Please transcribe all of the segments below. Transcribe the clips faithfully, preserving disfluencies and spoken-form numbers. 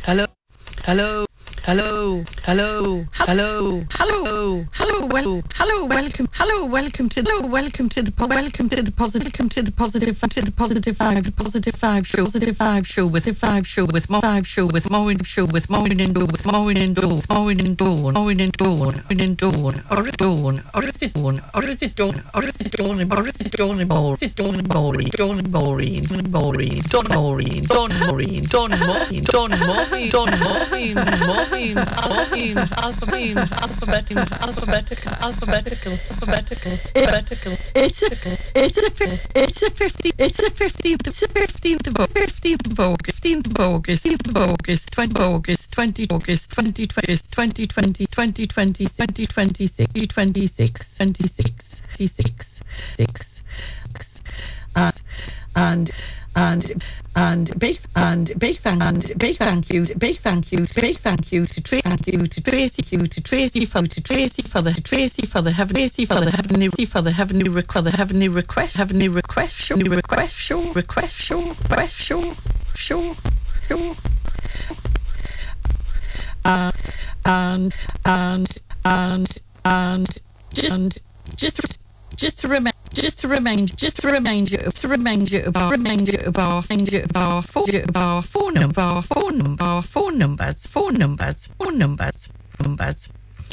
hello, hello, hello, hello, hello, hello, hello, well, hello, welcome, hello, welcome to, hello, welcome to the, po- welcome to the positive, welcome to the positive, to the positive vibe, the positive vibe show, positive vibe show with a vibe show with more vibe show with more in show with more in do with more in do, more in dawn, more in dawn, in dawn, or dawn, or is it dawn, or is it dawn, or is it dawn, or is it dawn, or is it dawn, Maureen, dawn, Maureen, Maureen, dawn, Maureen, dawn, Maureen, dawn, Maureen, dawn, Maureen, dawn, Maureen, Maureen, Maureen, alphabet, alphabetical, alphabetical, alphabetical, alphabetical, alphabetical. It's a, it's a, it's a fifty, it's a fifteenth, it's a fifteenth of fifteenth of August, fifteenth of August, fifteenth of August, twenty August, twenty August, twenty twenty, twenty twenty, twenty twenty, twenty twenty six, twenty six, twenty six, twenty six, six, and and and. And big and big thank and big thank you, big thank you, big thank you to Tracy, thank you to Tracy, you to Tracy for to Tracy for the Tracy for the heavenly Tracy for the heavenly for the heavenly request, the heavenly request, heavenly request, show request, show request, show request, show show show. Uh, and and and and just and just just to remind. Just to remind, just to remind you, just to remind you of our reminder of our reminder of our phone, of our phone number, our phone number, our phone numbers, phone numbers, phone numbers, numbers.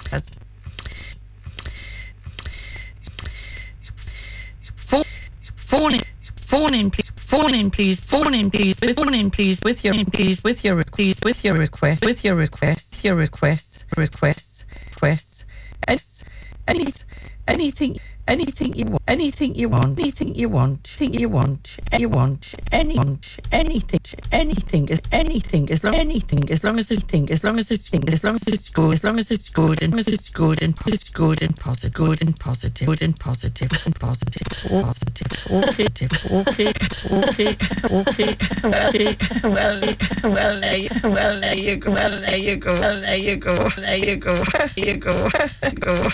Phone, phone, in, phone in, please, phone in, please, phone in, please, phone in, please, with your, please, with your, please, with your request, with your requests, your requests, requests, requests, anything, anything. Anything you want, anything you want, anything you want, anything you want, you want, any want, anything, anything is anything as long anything as long as it's thing, as long as it's thing, as long as it's good, as long as it's good and as it's good and it's good and positive, good and positive, good and positive, and positive, positive, okay, okay, okay, okay, okay, well, well, there you, well, there you go, well, there you go, well, there you go, there you go, there you go, go.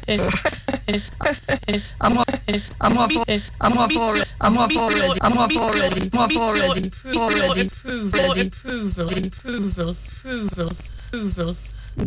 I'm off. I'm off. I'm off already. I'm off already. I'm off already. I'm off already. Already. Approval. Approval. Approval. Approval. Approval. Approval.